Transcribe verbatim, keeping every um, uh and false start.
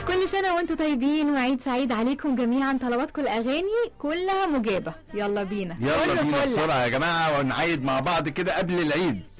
كل سنة وانتم طيبين وعيد سعيد عليكم جميعا. طلباتكم الأغاني كلها مجابة. يلا بينا يلا كله بينا فل. بسرعة يا جماعة ونعيد مع بعض كده قبل العيد.